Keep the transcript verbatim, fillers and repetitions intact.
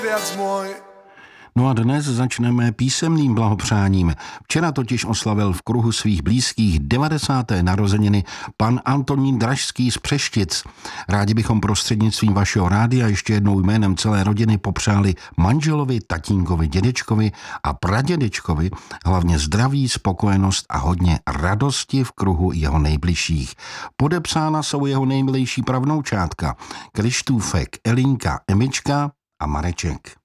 Viac môj. No a dnes začneme písemným blahopřáním. Včera totiž oslavil v kruhu svých blízkých devadesáté narozeniny pan Antonín Dražský z Přeštic. Rádi bychom prostřednictvím vašeho rádia ještě jednou jménem celé rodiny popřáli manželovi, tatínkovi, dědečkovi a pradědečkovi hlavně zdraví, spokojenost a hodně radosti v kruhu jeho nejbližších. Podepsána jsou jeho nejmilejší pravnoučátka Krištůfek, Elinka, Emička a Mareček.